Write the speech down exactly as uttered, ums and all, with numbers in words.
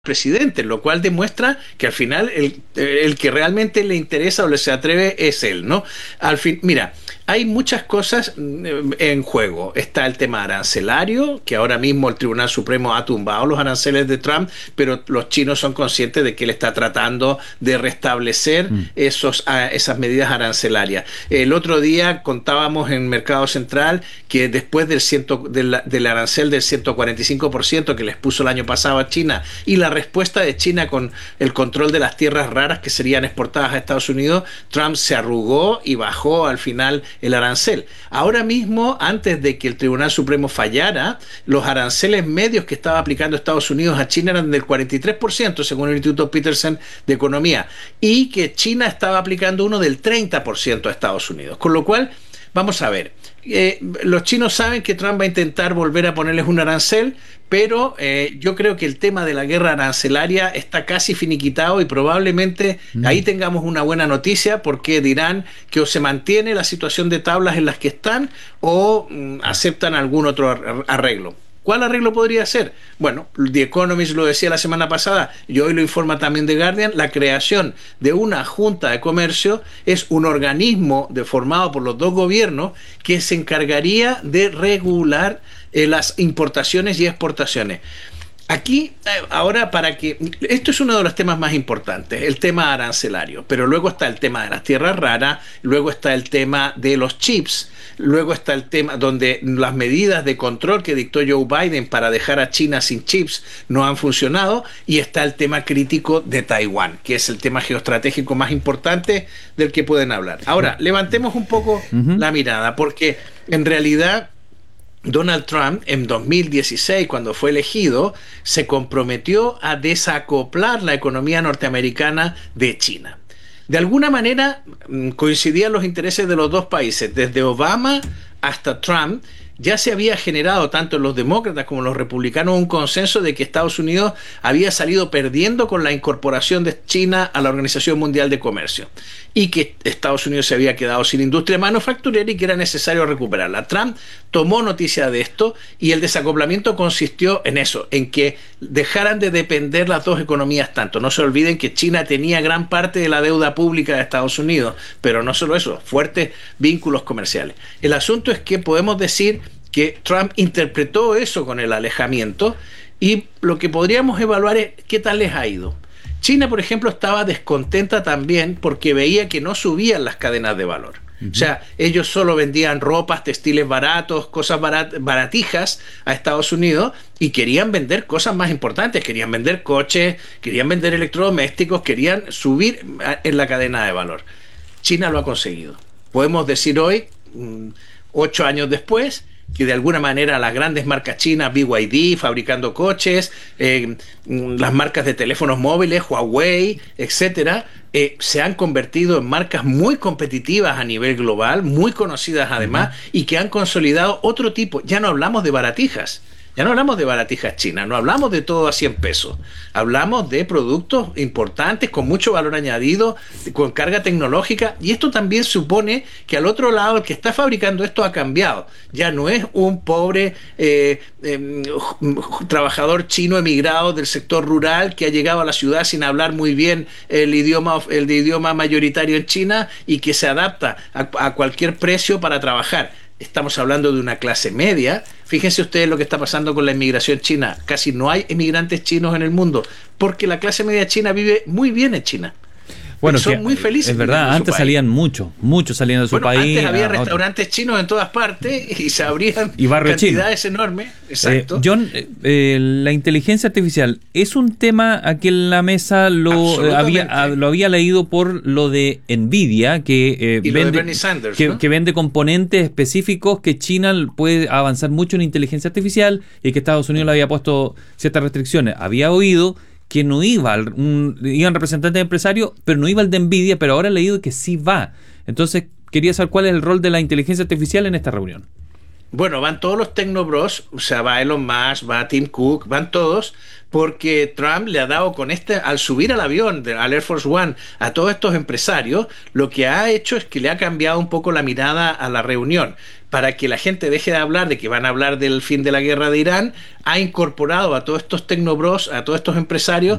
presidente, lo cual demuestra que al final el, el que realmente le interesa o le se atreve es él, ¿no? Al fin, mira, hay muchas cosas en juego. Está el tema arancelario, que ahora mismo el Tribunal Supremo ha tumbado los aranceles de Trump, pero los chinos son conscientes de que él está tratando de restablecer mm. esos, a, esas medidas arancelarias. El otro día contábamos en Mercado Central que después del, ciento, del, del arancel del ciento cuarenta y cinco por ciento que les puso el año pasado a China y la respuesta de China con el control de las tierras raras que serían exportadas a Estados Unidos, Trump se arrugó y bajó al final el arancel. Ahora mismo, antes de que el Tribunal Supremo fallara, los aranceles medios que estaba aplicando Estados Unidos a China eran del cuarenta y tres por ciento, según el Instituto Peterson de Economía, y que China estaba aplicando uno del treinta por ciento a Estados Unidos. Con lo cual, vamos a ver, eh, los chinos saben que Trump va a intentar volver a ponerles un arancel, pero eh, yo creo que el tema de la guerra arancelaria está casi finiquitado y probablemente mm. ahí tengamos una buena noticia, porque dirán que o se mantiene la situación de tablas en las que están o mm, aceptan algún otro arreglo. ¿Cuál arreglo podría ser? Bueno, The Economist lo decía la semana pasada y hoy lo informa también The Guardian. La creación de una junta de comercio es un organismo de, formado por los dos gobiernos que se encargaría de regular eh, las importaciones y exportaciones. Aquí, ahora, para que... Esto es uno de los temas más importantes, el tema arancelario, pero luego está el tema de las tierras raras, luego está el tema de los chips, luego está el tema donde las medidas de control que dictó Joe Biden para dejar a China sin chips no han funcionado, y está el tema crítico de Taiwán, que es el tema geoestratégico más importante del que pueden hablar. Ahora, levantemos un poco uh-huh. la mirada, porque en realidad Donald Trump en dos mil dieciséis, cuando fue elegido, se comprometió a desacoplar la economía norteamericana de China. De alguna manera coincidían los intereses de los dos países. Desde Obama hasta Trump ya se había generado tanto en los demócratas como en los republicanos un consenso de que Estados Unidos había salido perdiendo con la incorporación de China a la Organización Mundial de Comercio y que Estados Unidos se había quedado sin industria manufacturera y que era necesario recuperarla. Trump tomó noticia de esto y el desacoplamiento consistió en eso, en que dejaran de depender las dos economías tanto. No se olviden que China tenía gran parte de la deuda pública de Estados Unidos, pero no solo eso, fuertes vínculos comerciales. El asunto es que podemos decir que Trump interpretó eso con el alejamiento, y lo que podríamos evaluar es qué tal les ha ido. China, por ejemplo, estaba descontenta también porque veía que no subían las cadenas de valor. Uh-huh. O sea, ellos solo vendían ropas, textiles baratos, cosas barat- baratijas a Estados Unidos, y querían vender cosas más importantes, querían vender coches, querían vender electrodomésticos, querían subir en la cadena de valor. China lo ha conseguido. Podemos decir hoy, ocho años después, que de alguna manera las grandes marcas chinas, B Y D, fabricando coches, eh, las marcas de teléfonos móviles, Huawei, etcétera, eh, se han convertido en marcas muy competitivas a nivel global, muy conocidas además, uh-huh. y que han consolidado otro tipo. Ya no hablamos de baratijas. Ya no hablamos de baratijas chinas, no hablamos de todo a cien pesos. Hablamos de productos importantes, con mucho valor añadido, con carga tecnológica, y esto también supone que al otro lado el que está fabricando esto ha cambiado. Ya no es un pobre eh, eh, trabajador chino emigrado del sector rural que ha llegado a la ciudad sin hablar muy bien el idioma, el idioma mayoritario en China y que se adapta a, a cualquier precio para trabajar. Estamos hablando de una clase media. Fíjense ustedes lo que está pasando con la inmigración china. Casi no hay inmigrantes chinos en el mundo, porque la clase media china vive muy bien en China. Bueno, son muy felices. Es verdad, antes salían muchos, muchos salían de su bueno, país. Antes había restaurantes otro. chinos en todas partes y se abrían y cantidades chino. enormes. Exacto. Eh, John, eh, la inteligencia artificial es un tema aquí en la mesa, lo eh, había lo había leído por lo de Nvidia, que, eh, y vende, lo de Bernie Sanders, que, ¿no? que vende componentes específicos que China puede avanzar mucho en inteligencia artificial y que Estados Unidos le había puesto ciertas restricciones. Había oído que no iba, un, iban representantes empresarios, pero no iba el de Nvidia, pero ahora he leído que sí va. Entonces, quería saber cuál es el rol de la inteligencia artificial en esta reunión. Bueno, van todos los Tecnobros, o sea, va Elon Musk, va Tim Cook, van todos, porque Trump le ha dado con este, al subir al avión, de- al Air Force One, a todos estos empresarios, lo que ha hecho es que le ha cambiado un poco la mirada a la reunión. Para que la gente deje de hablar de que van a hablar del fin de la guerra de Irán, ha incorporado a todos estos Tecnobros, a todos estos empresarios,